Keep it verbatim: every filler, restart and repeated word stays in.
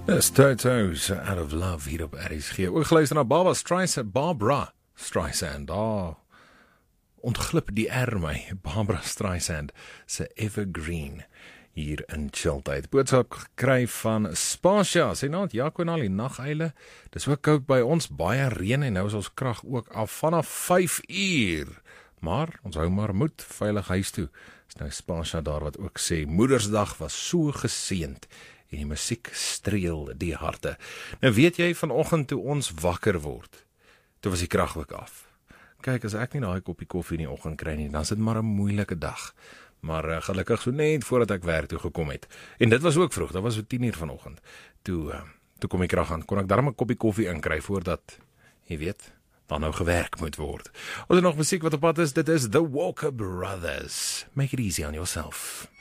Dis Toto's Out of Love hier op R S G. Ook geluister na Barbara Streisand, Barbara Streisand. Ah, ontglip die R my. Barbara Streisand se Evergreen hier in Chiltyd. Boodskap gekry van Spasia. Sê nou, Jaco en al die nageile. Dis ook koud by ons, baie reën en nou is ons krag ook af vanaf vyf uur. Maar ons hou maar moed veilig huis toe. Is nou Spasia daar wat ook sê Moedersdag was so geseënd. En die musiek streel die harte. Nou weet jy, vanoggend toe ons wakker word, toe was die krag ook af. Kyk, as ek nie daai koppie koffie in die oggend kry nie, dan is dit maar 'n moeilike dag. Maar uh, gelukkig so net voordat ek werk toe gekom het. En dit was ook vroeg, dit was so tien uur vanoggend. Toe, uh, toe kom die krag aan, kon ek darm 'n koppie koffie inkry voordat, jy weet, dan nou gewerk moet word. Ons het nog musiek wat op pad is, dit is The Walker Brothers. Make it easy on yourself.